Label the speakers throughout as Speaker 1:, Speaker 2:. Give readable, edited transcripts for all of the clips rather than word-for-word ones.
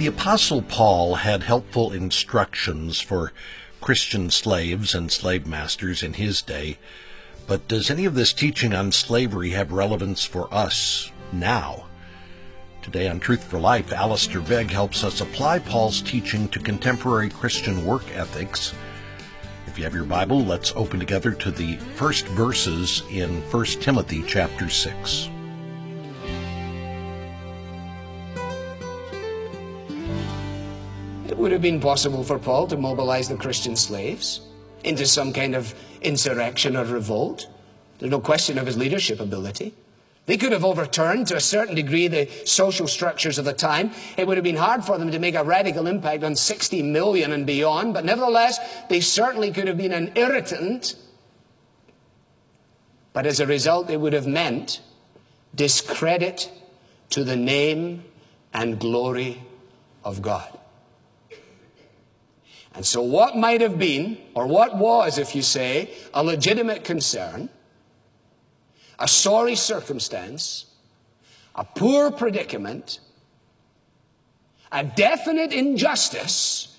Speaker 1: The Apostle Paul had helpful instructions for Christian slaves and slave masters in his day, but does any of this teaching on slavery have relevance for us now? Today on Truth for Life, Alistair Begg helps us apply Paul's teaching to contemporary Christian work ethics. If you have your Bible, let's open together to the first verses in 1 Timothy chapter 6.
Speaker 2: It would have been possible for Paul to mobilize the Christian slaves into some kind of insurrection or revolt. There's no question of his leadership ability. They could have overturned, to a certain degree, the social structures of the time. It would have been hard for them to make a radical impact on 60 million and beyond, but nevertheless, they certainly could have been an irritant. But as a result, it would have meant discredit to the name and glory of God. And so what might have been, or what was, if you say, a legitimate concern, a sorry circumstance, a poor predicament, a definite injustice,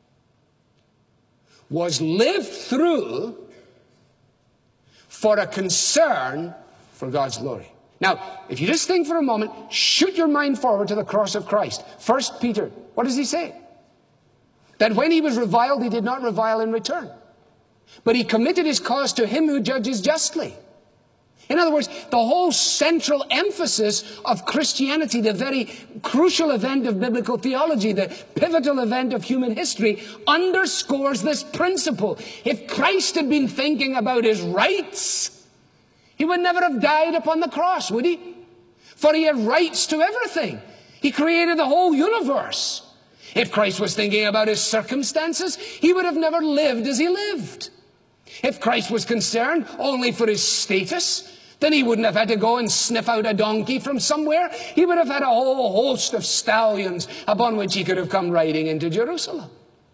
Speaker 2: was lived through for a concern for God's glory. Now, if you just think for a moment, shoot your mind forward to the cross of Christ. 1 Peter, what does he say? That when he was reviled, he did not revile in return, but he committed his cause to him who judges justly. In other words, the whole central emphasis of Christianity, the very crucial event of biblical theology, the pivotal event of human history, underscores this principle. If Christ had been thinking about his rights, he would never have died upon the cross, would he? For he had rights to everything. He created the whole universe. If Christ was thinking about his circumstances, he would have never lived as he lived. If Christ was concerned only for his status, then he wouldn't have had to go and sniff out a donkey from somewhere. He would have had a whole host of stallions upon which he could have come riding into Jerusalem.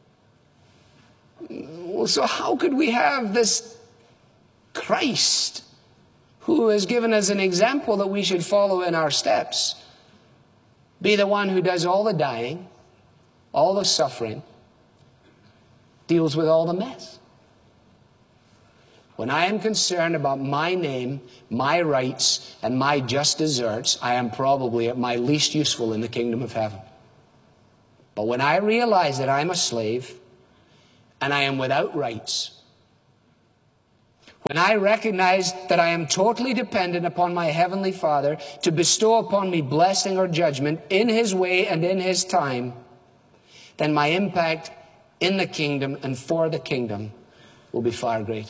Speaker 2: Well, so how could we have this Christ, who has given us an example that we should follow in our steps, be the one who does all the dying, all the suffering, deals with all the mess? When I am concerned about my name, my rights, and my just deserts, I am probably at my least useful in the kingdom of heaven. But when I realize that I'm a slave and I am without rights, when I recognize that I am totally dependent upon my Heavenly Father to bestow upon me blessing or judgment in His way and in His time, then my impact in the kingdom and for the kingdom will be far greater.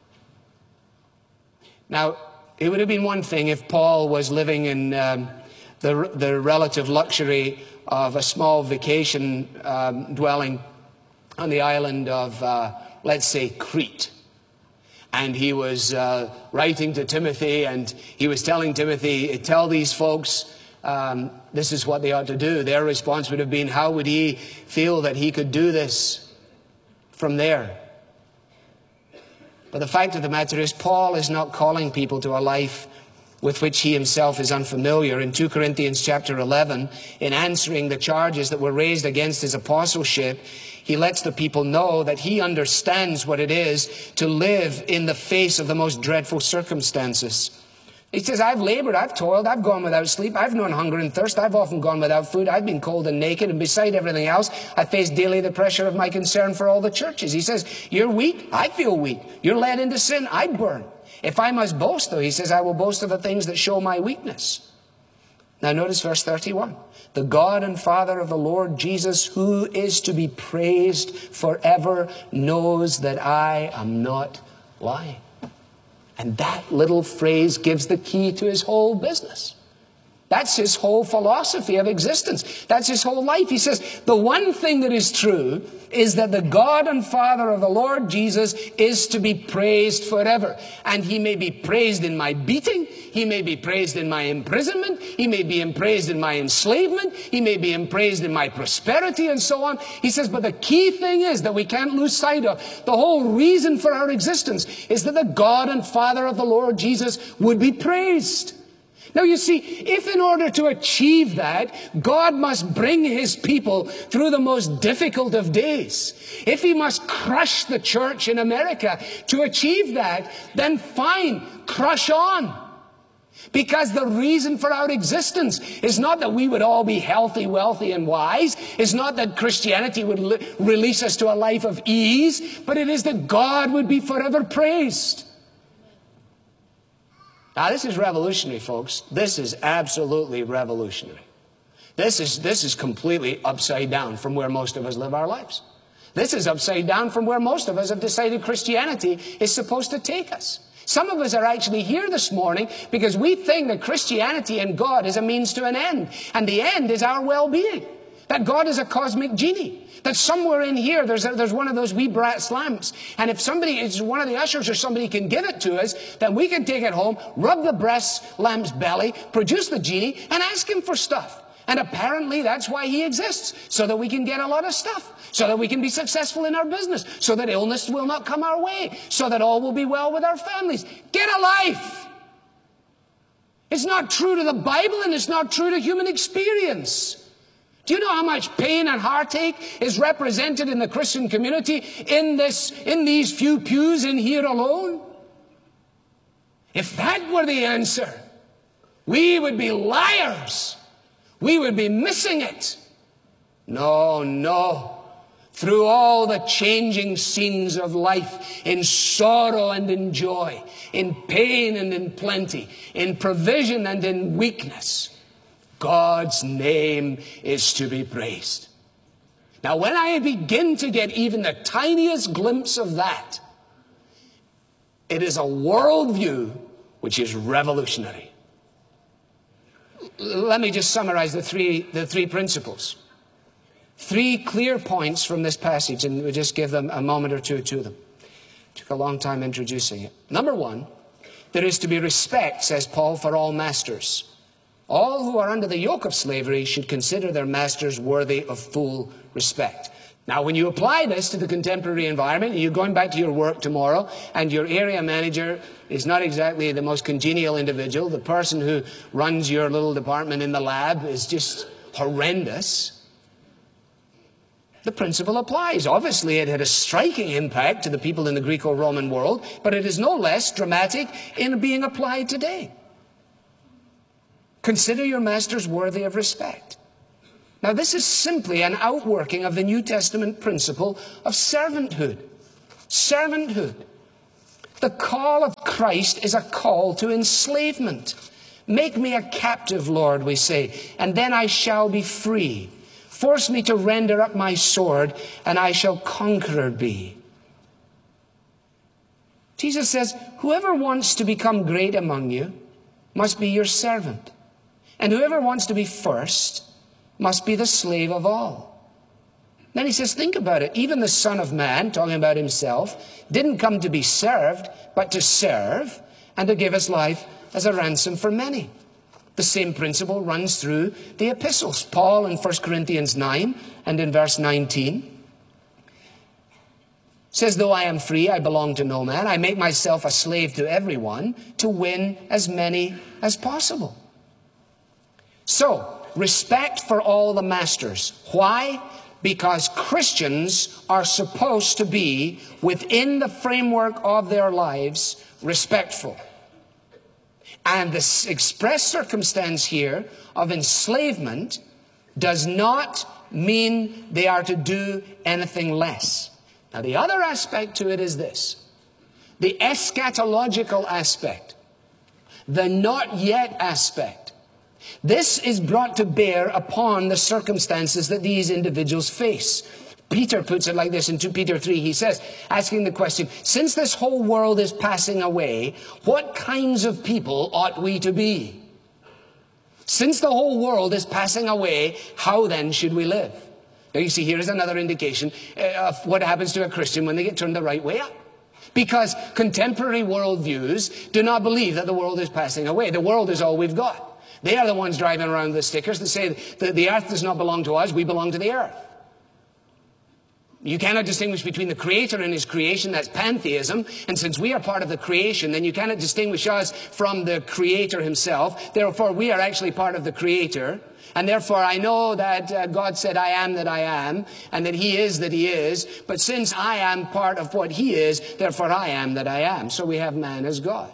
Speaker 2: Now, it would have been one thing if Paul was living in the relative luxury of a small vacation dwelling on the island of, let's say, Crete. And he was writing to Timothy, and he was telling Timothy, tell these folks this is what they ought to do. Their response would have been, how would he feel that he could do this from there? But the fact of the matter is, Paul is not calling people to a life with which he himself is unfamiliar. In 2 Corinthians chapter 11, in answering the charges that were raised against his apostleship, he lets the people know that he understands what it is to live in the face of the most dreadful circumstances. He says, I've labored, I've toiled, I've gone without sleep, I've known hunger and thirst, I've often gone without food, I've been cold and naked, and beside everything else, I face daily the pressure of my concern for all the churches. He says, you're weak, I feel weak. You're led into sin, I burn. If I must boast, though, he says, I will boast of the things that show my weakness. Now notice verse 31. The God and Father of the Lord Jesus, who is to be praised forever, knows that I am not lying. And that little phrase gives the key to his whole business. That's his whole philosophy of existence. That's his whole life. He says, the one thing that is true is that the God and Father of the Lord Jesus is to be praised forever. And he may be praised in my beating. He may be praised in my imprisonment. He may be praised in my enslavement. He may be praised in my prosperity and so on. He says, but the key thing is that we can't lose sight of. The whole reason for our existence is that the God and Father of the Lord Jesus would be praised. Now you see, if in order to achieve that, God must bring his people through the most difficult of days, if he must crush the church in America to achieve that, then fine, crush on. Because the reason for our existence is not that we would all be healthy, wealthy, and wise. It's not that Christianity would release us to a life of ease, but it is that God would be forever praised. Now, this is revolutionary, folks. This is absolutely revolutionary. This is completely upside down from where most of us live our lives. This is upside down from where most of us have decided Christianity is supposed to take us. Some of us are actually here this morning because we think that Christianity and God is a means to an end. And the end is our well-being. That God is a cosmic genie. That somewhere in here there's one of those wee brass lamps. And if one of the ushers or somebody can give it to us, then we can take it home, rub the brass lamp's belly, produce the genie, and ask him for stuff. And apparently that's why he exists. So that we can get a lot of stuff. So that we can be successful in our business. So that illness will not come our way. So that all will be well with our families. Get a life! It's not true to the Bible, and it's not true to human experience. Do you know how much pain and heartache is represented in the Christian community in these few pews in here alone? If that were the answer, we would be liars. We would be missing it. No, no. Through all the changing scenes of life, in sorrow and in joy, in pain and in plenty, in provision and in weakness, God's name is to be praised. Now, when I begin to get even the tiniest glimpse of that, it is a worldview which is revolutionary. Let me just summarize the three principles. 3 clear points from this passage, and we'll just give them a moment or two to them. Took a long time introducing it. Number 1, there is to be respect, says Paul, for all masters. All who are under the yoke of slavery should consider their masters worthy of full respect. Now, when you apply this to the contemporary environment, you're going back to your work tomorrow, and your area manager is not exactly the most congenial individual. The person who runs your little department in the lab is just horrendous. The principle applies. Obviously, it had a striking impact to the people in the Greco-Roman world, but it is no less dramatic in being applied today. Consider your masters worthy of respect. Now, this is simply an outworking of the New Testament principle of servanthood. Servanthood. The call of Christ is a call to enslavement. Make me a captive, Lord, we say, and then I shall be free. Force me to render up my sword, and I shall conqueror be. Jesus says, whoever wants to become great among you must be your servant. And whoever wants to be first must be the slave of all. Then he says, think about it. Even the Son of Man, talking about himself, didn't come to be served, but to serve and to give his life as a ransom for many. The same principle runs through the epistles. Paul in 1 Corinthians 9 and in verse 19 says, though I am free, I belong to no man. I make myself a slave to everyone to win as many as possible. So, respect for all the masters. Why? Because Christians are supposed to be, within the framework of their lives, respectful. And the express circumstance here of enslavement does not mean they are to do anything less. Now, the other aspect to it is this. The eschatological aspect. The not yet aspect. This is brought to bear upon the circumstances that these individuals face. Peter puts it like this in 2 Peter 3. He says, asking the question, since this whole world is passing away, what kinds of people ought we to be? Since the whole world is passing away, how then should we live? Now you see, here is another indication of what happens to a Christian when they get turned the right way up. Because contemporary worldviews do not believe that the world is passing away. The world is all we've got. They are the ones driving around with stickers that say that the earth does not belong to us, we belong to the earth. You cannot distinguish between the Creator and His creation. That's pantheism. And since we are part of the creation, then you cannot distinguish us from the Creator Himself. Therefore, we are actually part of the Creator. And therefore, I know that God said, I am that I am, and that He is that He is. But since I am part of what He is, therefore I am that I am. So we have man as God,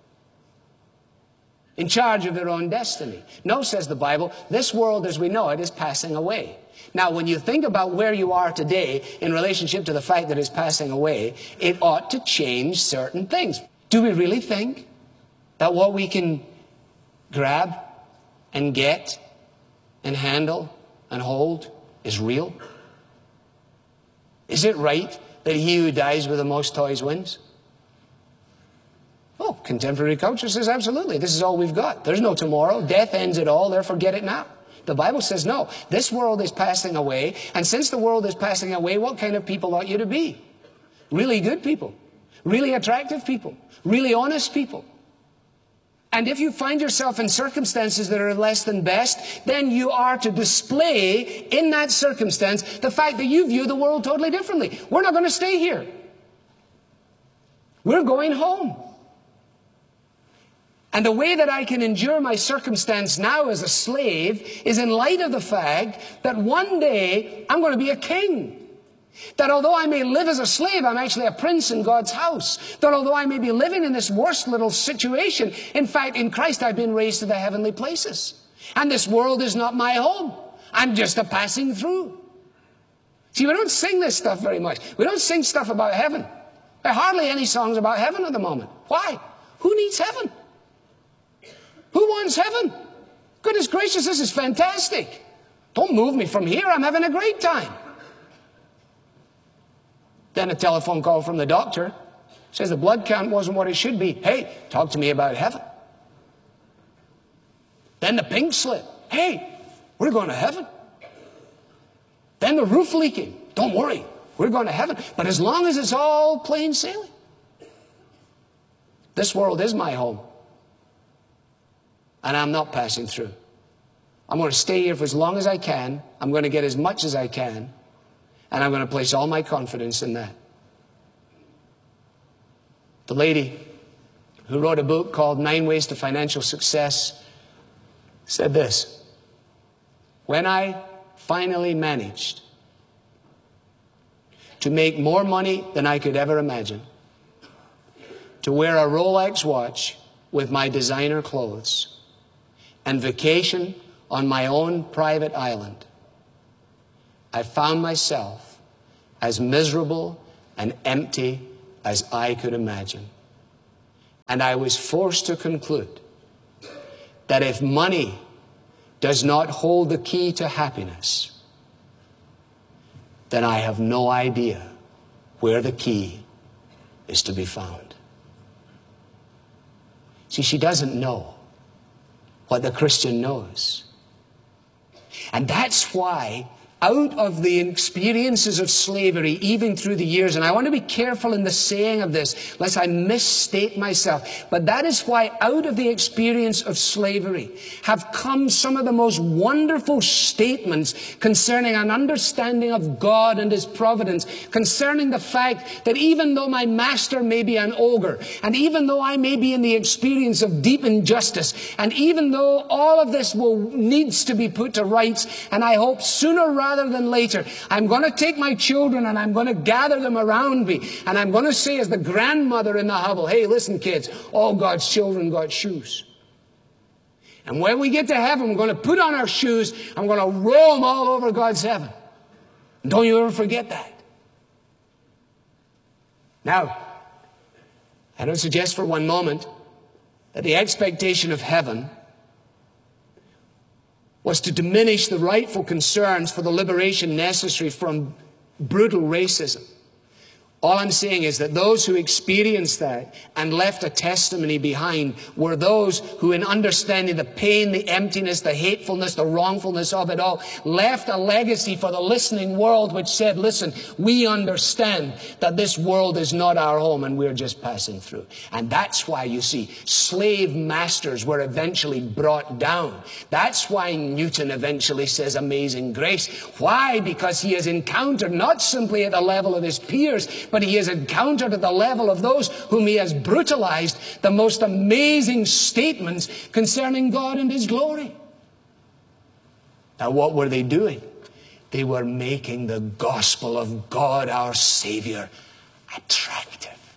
Speaker 2: in charge of their own destiny. No, says the Bible, this world as we know it is passing away. Now, when you think about where you are today in relationship to the fact that it's passing away, it ought to change certain things. Do we really think that what we can grab and get and handle and hold is real? Is it right that he who dies with the most toys wins? Oh, contemporary culture says absolutely. This is all we've got. There's no tomorrow. Death ends it all, therefore get it now. The Bible says no. This world is passing away, and since the world is passing away, what kind of people ought you to be? Really good people. Really attractive people. Really honest people. And if you find yourself in circumstances that are less than best, then you are to display in that circumstance the fact that you view the world totally differently. We're not going to stay here. We're going home. And the way that I can endure my circumstance now as a slave is in light of the fact that one day I'm going to be a king. That although I may live as a slave, I'm actually a prince in God's house. That although I may be living in this worst little situation, in fact, in Christ I've been raised to the heavenly places. And this world is not my home. I'm just a passing through. See, we don't sing this stuff very much. We don't sing stuff about heaven. There are hardly any songs about heaven at the moment. Why? Who needs heaven? Who wants heaven? Goodness gracious, this is fantastic. Don't move me from here. I'm having a great time. Then a telephone call from the doctor. Says the blood count wasn't what it should be. Hey, talk to me about heaven. Then the pink slip. Hey, we're going to heaven. Then the roof leaking. Don't worry, we're going to heaven. But as long as it's all plain sailing. This world is my home. And I'm not passing through. I'm going to stay here for as long as I can. I'm going to get as much as I can. And I'm going to place all my confidence in that. The lady who wrote a book called 9 Ways to Financial Success said this: when I finally managed to make more money than I could ever imagine, to wear a Rolex watch with my designer clothes, and vacation on my own private island, I found myself as miserable and empty as I could imagine. And I was forced to conclude that if money does not hold the key to happiness, then I have no idea where the key is to be found. See, she doesn't know what the Christian knows. And that's why, out of the experiences of slavery, even through the years, and I want to be careful in the saying of this, lest I misstate myself, but that is why out of the experience of slavery have come some of the most wonderful statements concerning an understanding of God and His providence, concerning the fact that even though my master may be an ogre, and even though I may be in the experience of deep injustice, and even though all of this needs to be put to rights, and I hope sooner rather than later, I'm going to take my children and I'm going to gather them around me, and I'm going to say as the grandmother in the hovel, hey, listen kids, all God's children got shoes. And when we get to heaven, we're going to put on our shoes, I'm going to roll them all over God's heaven. And don't you ever forget that. Now, I don't suggest for one moment that the expectation of heaven was to diminish the rightful concerns for the liberation necessary from brutal racism. All I'm saying is that those who experienced that and left a testimony behind were those who, in understanding the pain, the emptiness, the hatefulness, the wrongfulness of it all, left a legacy for the listening world which said, listen, we understand that this world is not our home and we're just passing through. And that's why, you see, slave masters were eventually brought down. That's why Newton eventually says Amazing Grace. Why? Because he has encountered, not simply at the level of his peers, but he has encountered at the level of those whom he has brutalized the most amazing statements concerning God and his glory. Now, what were they doing? They were making the gospel of God, our Savior, attractive.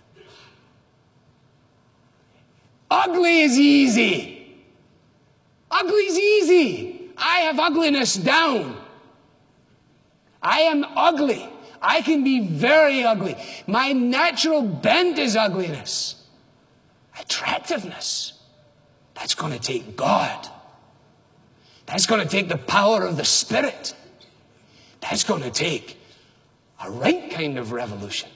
Speaker 2: Ugly is easy. Ugly is easy. I have ugliness down. I am ugly. I can be very ugly. My natural bent is ugliness. Attractiveness. That's going to take God. That's going to take the power of the Spirit. That's going to take a right kind of revolution.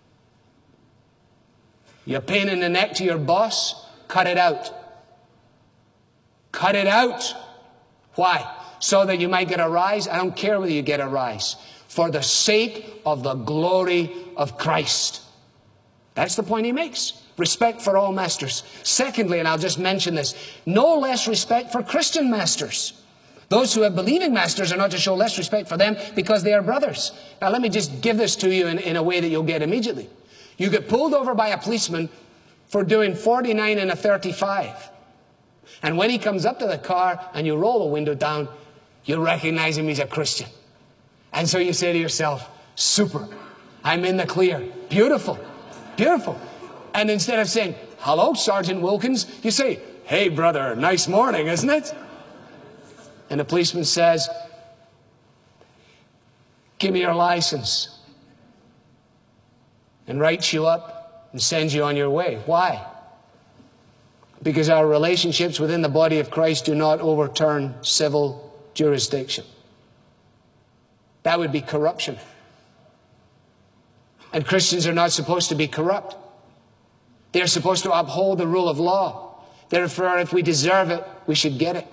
Speaker 2: You're pain in the neck to your boss? Cut it out. Cut it out. Why? So that you might get a rise? I don't care whether you get a rise. For the sake of the glory of Christ. That's the point he makes. Respect for all masters. Secondly, and I'll just mention this, no less respect for Christian masters. Those who have believing masters are not to show less respect for them because they are brothers. Now let me just give this to you in a way that you'll get immediately. You get pulled over by a policeman for doing 49 and a 35. And when he comes up to the car and you roll the window down, you recognize him, he's a Christian. And so you say to yourself, super, I'm in the clear. Beautiful, beautiful. And instead of saying, hello, Sergeant Wilkins, you say, hey, brother, nice morning, isn't it? And the policeman says, give me your license. And writes you up and sends you on your way. Why? Because our relationships within the body of Christ do not overturn civil jurisdiction. That would be corruption. And Christians are not supposed to be corrupt. They're supposed to uphold the rule of law. Therefore, if we deserve it, we should get it.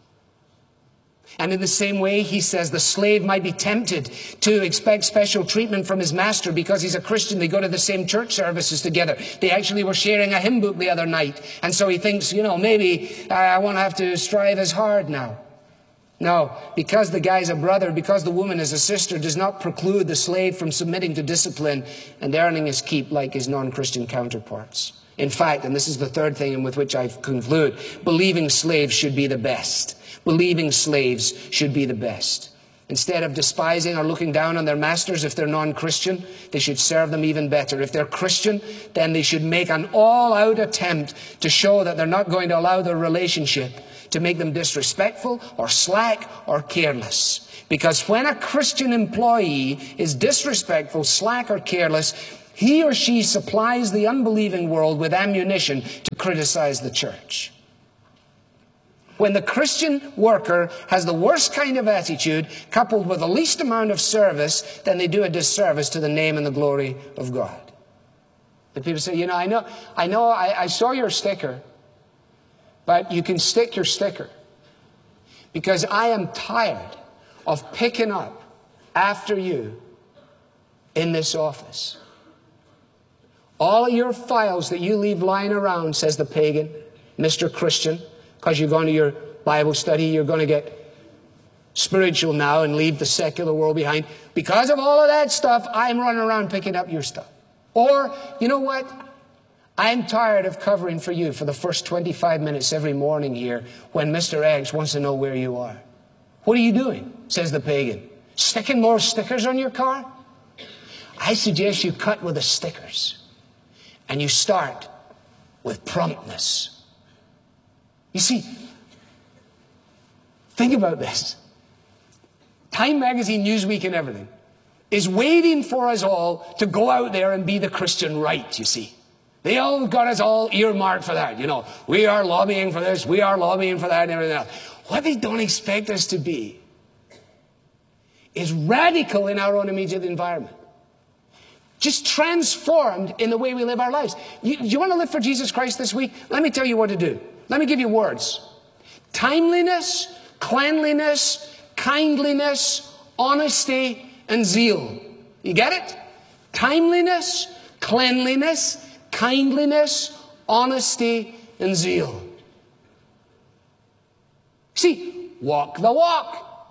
Speaker 2: And in the same way, he says the slave might be tempted to expect special treatment from his master because he's a Christian. They go to the same church services together. They actually were sharing a hymn book the other night. And so he thinks, maybe I won't have to strive as hard now. No, because the guy's a brother, because the woman is a sister, does not preclude the slave from submitting to discipline and earning his keep like his non-Christian counterparts. In fact, and this is the third thing with which I conclude, believing slaves should be the best. Believing slaves should be the best. Instead of despising or looking down on their masters if they're non-Christian, they should serve them even better. If they're Christian, then they should make an all-out attempt to show that they're not going to allow their relationship to make them disrespectful or slack or careless. Because when a Christian employee is disrespectful, slack or careless, he or she supplies the unbelieving world with ammunition to criticize the church. When the Christian worker has the worst kind of attitude, coupled with the least amount of service, then they do a disservice to the name and the glory of God. And people say, I saw your sticker, but you can stick your sticker. Because I am tired of picking up after you in this office. All of your files that you leave lying around, says the pagan, Mr. Christian, because you're going to your Bible study, you're going to get spiritual now and leave the secular world behind. Because of all of that stuff, I'm running around picking up your stuff. Or, you know what? I'm tired of covering for you for the first 25 minutes every morning here when Mr. X wants to know where you are. What are you doing? Says the pagan. Sticking more stickers on your car? I suggest you cut with the stickers and you start with promptness. You see, think about this. Time Magazine, Newsweek, and everything is waiting for us all to go out there and be the Christian right, you see. They all got us all earmarked for that. We are lobbying for this, we are lobbying for that, and everything else. What they don't expect us to be is radical in our own immediate environment. Just transformed in the way we live our lives. You want to live for Jesus Christ this week? Let me tell you what to do. Let me give you words. Timeliness, cleanliness, kindliness, honesty, and zeal. You get it? Timeliness, cleanliness, kindliness, honesty, and zeal. See, walk the walk.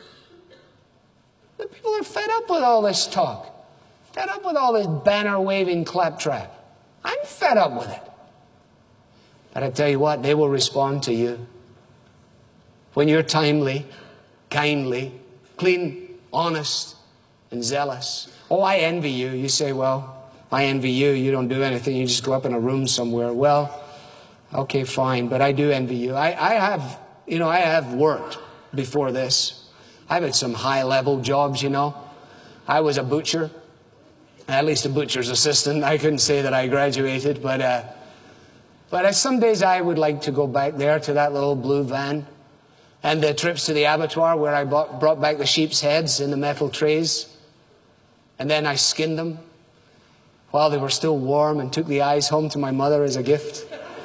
Speaker 2: The people are fed up with all this talk. Fed up with all this banner-waving claptrap. I'm fed up with it. But I tell you what, they will respond to you. When you're timely, kindly, clean, honest, and zealous. Oh, I envy you. You say, well, I envy you. You don't do anything. You just go up in a room somewhere. Well, okay, fine. But I do envy you. I have worked before this. I've had some high-level jobs, you know. I was a butcher. At least a butcher's assistant. I couldn't say that I graduated, but some days I would like to go back there to that little blue van and the trips to the abattoir where I brought back the sheep's heads in the metal trays. And then I skinned them while they were still warm and took the eyes home to my mother as a gift.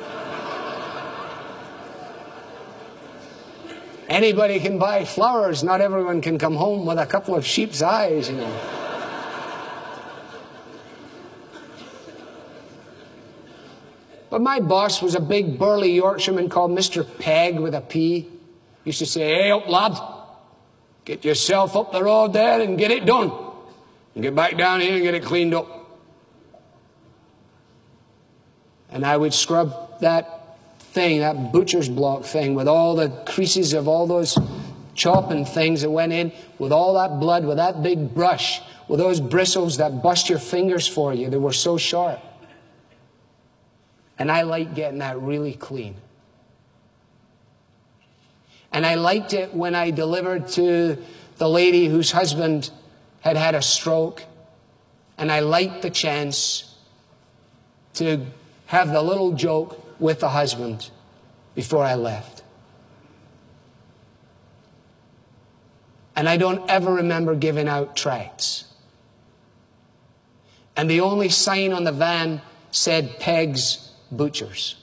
Speaker 2: Anybody can buy flowers. Not everyone can come home with a couple of sheep's eyes, you know. But my boss was a big burly Yorkshireman called Mr. Peg with a P. Used to say, hey up lad, get yourself up the road there and get it done. And get back down here and get it cleaned up. And I would scrub that thing, that butcher's block thing, with all the creases of all those chopping things that went in, with all that blood, with that big brush, with those bristles that bust your fingers for you. They were so sharp. And I liked getting that really clean. And I liked it when I delivered to the lady whose husband had had a stroke. And I liked the chance to have the little joke with the husband before I left. And I don't ever remember giving out tracts. And the only sign on the van said Peg's Butchers.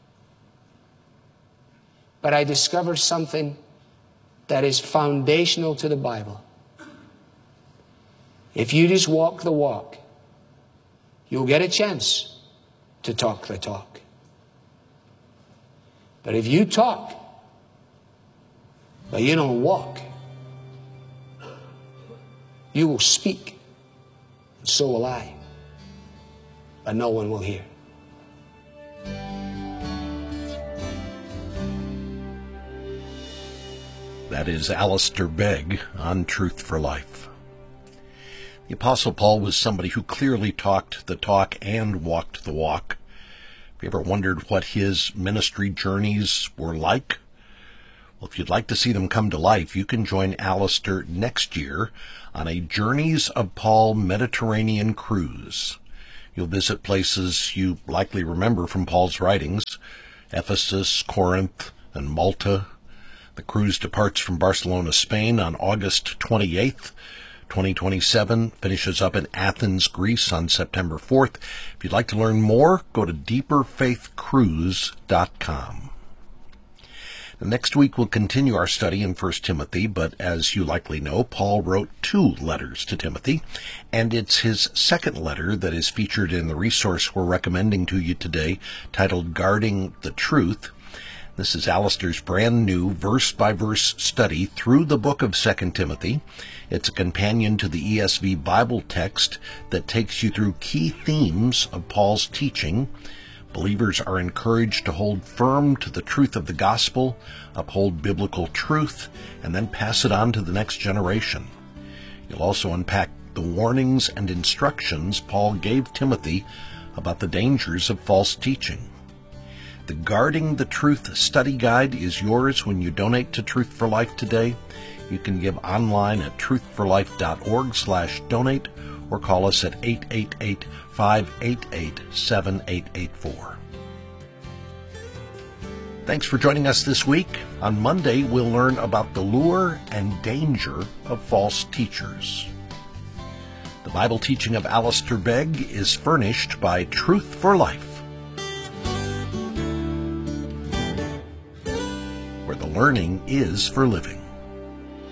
Speaker 2: But I discovered something that is foundational to the Bible. If you just walk the walk, you'll get a chance to talk the talk. But if you talk, but you don't walk, you will speak, and so will I, but no one will hear.
Speaker 1: That is Alistair Begg on Truth for Life. The Apostle Paul was somebody who clearly talked the talk and walked the walk. Have you ever wondered what his ministry journeys were like? Well, if you'd like to see them come to life, you can join Alistair next year on a Journeys of Paul Mediterranean cruise. You'll visit places you likely remember from Paul's writings, Ephesus, Corinth, and Malta. The cruise departs from Barcelona, Spain on August 28th, 2027, finishes up in Athens, Greece on September 4th. If you'd like to learn more, go to deeperfaithcruise.com. Next week we'll continue our study in 1 Timothy, but as you likely know, Paul wrote 2 letters to Timothy, and it's his second letter that is featured in the resource we're recommending to you today, titled Guarding the Truth. This is Alistair's brand new verse-by-verse study through the book of 2 Timothy. It's a companion to the ESV Bible text that takes you through key themes of Paul's teaching. Believers are encouraged to hold firm to the truth of the gospel, uphold biblical truth, and then pass it on to the next generation. You'll also unpack the warnings and instructions Paul gave Timothy about the dangers of false teaching. The Guarding the Truth study guide is yours when you donate to Truth for Life today. You can give online at truthforlife.org/donate or call us at 888-588-7884. Thanks for joining us this week. On Monday, we'll learn about the lure and danger of false teachers. The Bible teaching of Alistair Begg is furnished by Truth for Life, where the learning is for living.